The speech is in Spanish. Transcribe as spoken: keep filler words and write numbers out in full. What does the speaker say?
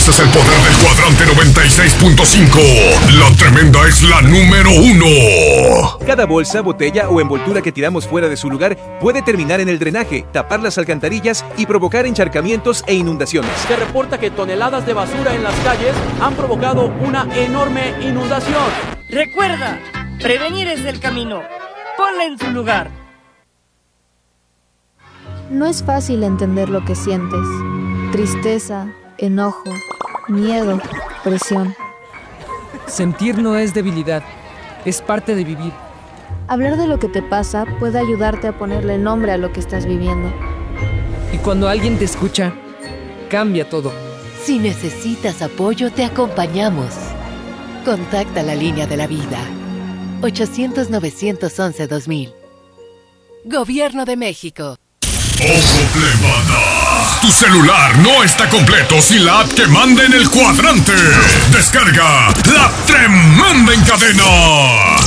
es el poder del cuadrante noventa y seis punto cinco. La tremenda es la número uno. Cada bolsa, botella o envoltura que tiramos fuera de su lugar puede terminar en el drenaje, tapar las alcantarillas y provocar encharcamientos e inundaciones. Se reporta que toneladas de basura en las calles han provocado una enorme inundación. Recuerda, prevenir es el camino. Ponla en su lugar. No es fácil entender lo que sientes. Tristeza, enojo, miedo, presión. Sentir no es debilidad, es parte de vivir. Hablar de lo que te pasa puede ayudarte a ponerle nombre a lo que estás viviendo. Y cuando alguien te escucha, cambia todo. Si necesitas apoyo, te acompañamos. Contacta la línea de la vida. ochocientos, novecientos once, dos mil. Gobierno de México. ¡Ojo, plebada! Tu celular no está completo sin la app que manda en el cuadrante. Descarga La Tremenda en Cadena.